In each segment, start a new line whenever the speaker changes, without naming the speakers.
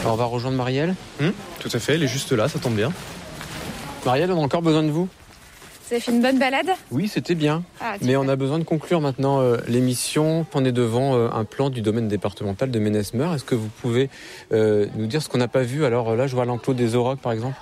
Alors, on va rejoindre Marielle.
Tout à fait, elle est juste là, ça tombe bien.
Marielle, on a encore besoin de vous.
Vous avez fait une bonne balade ?
Oui, c'était bien.
Super.
Mais on a besoin de conclure maintenant l'émission. On est devant un plan du domaine départemental de Ménez-Meurs. Est-ce que vous pouvez nous dire ce qu'on n'a pas vu ? Alors là, je vois l'enclos des Aurochs, par exemple.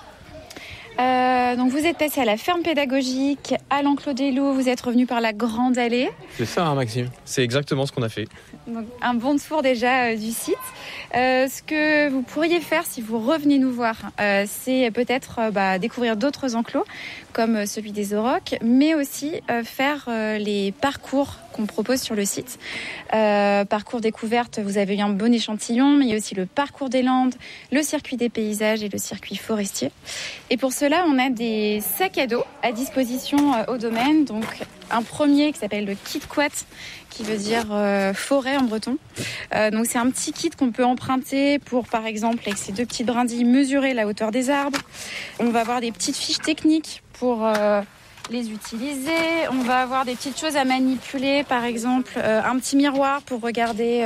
Donc vous êtes passé à la ferme pédagogique, à l'enclos des loups, vous êtes revenu par la grande allée.
C'est ça, hein, Maxime ?
C'est exactement ce qu'on a fait.
Donc, un bon tour déjà du site. Ce que vous pourriez faire si vous revenez nous voir, c'est peut-être découvrir d'autres enclos comme celui des Aurochs, mais aussi faire les parcours qu'on propose sur le site. Parcours découverte, vous avez eu un bon échantillon, mais il y a aussi le parcours des Landes, le circuit des paysages et le circuit forestier. Et pour cela, on a des sacs à dos à disposition au domaine. Donc un premier qui s'appelle le kit quat, qui veut dire forêt en breton. Donc c'est un petit kit qu'on peut emprunter pour, par exemple, avec ces deux petites brindilles, mesurer la hauteur des arbres. On va avoir des petites fiches techniques pour les utiliser. On va avoir des petites choses à manipuler, par exemple un petit miroir pour regarder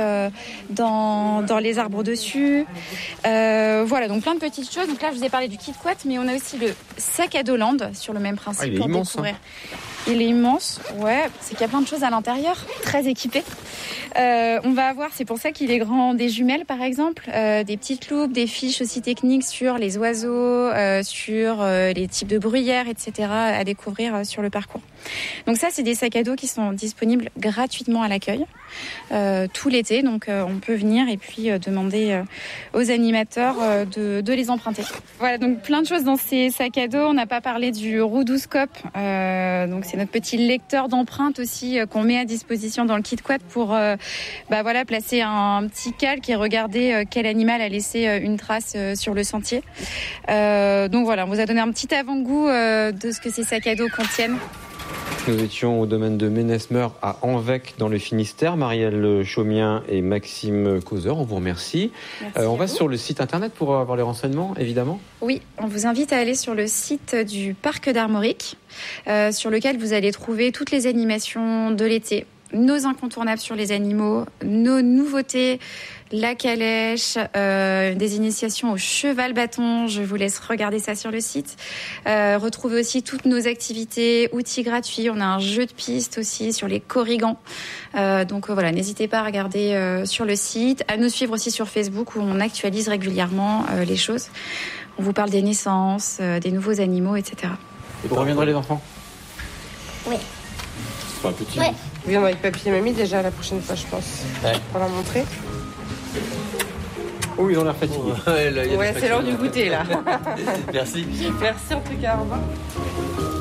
dans les arbres dessus. Voilà, donc plein de petites choses. Donc là, je vous ai parlé du kit quat, mais on a aussi le sac à dos Land sur le même principe.
Il est
pour
immense,
découvrir. Il est immense, ouais, c'est qu'il y a plein de choses à l'intérieur, très équipé. On va avoir, c'est pour ça qu'il est grand, des jumelles par exemple, des petites loupes, des fiches aussi techniques sur les oiseaux, sur les types de bruyères, etc. à découvrir sur le parcours. Donc ça, c'est des sacs à dos qui sont disponibles gratuitement à l'accueil tout l'été. Donc on peut venir et puis demander aux animateurs de les emprunter. Voilà, donc plein de choses dans ces sacs à dos. On n'a pas parlé du Rudoscope, donc c'est notre petit lecteur d'empreintes aussi qu'on met à disposition dans le kit quad pour placer un petit calque et regarder quel animal a laissé une trace sur le sentier. Donc voilà, on vous a donné un petit avant-goût de ce que ces sacs à dos contiennent.
Nous étions au domaine de Ménez-Meurs à Anvec dans le Finistère. Marielle Chaumien et Maxime Causeur, on vous remercie. On va sur le site internet pour avoir les renseignements, évidemment.
Oui, on vous invite à aller sur le site du parc d'Armorique, sur lequel vous allez trouver toutes les animations de l'été, nos incontournables sur les animaux, nos nouveautés, la calèche, des initiations au cheval-bâton. Je vous laisse regarder ça sur le site. Retrouvez aussi toutes nos activités, outils gratuits. On a un jeu de piste aussi sur les corrigans. Donc voilà, n'hésitez pas à regarder sur le site, à nous suivre aussi sur Facebook où on actualise régulièrement les choses. On vous parle des naissances, des nouveaux animaux, etc.
Et vous reviendrez les enfants ?
Oui.
C'est pas un petit.
Ouais.
On viendra avec papy et mamie déjà la prochaine fois, je pense.
Ouais.
Pour leur montrer.
Oh, ils ont l'air fatigués.
Ouais, c'est l'heure du goûter là.
Merci.
Merci en tout cas, au revoir.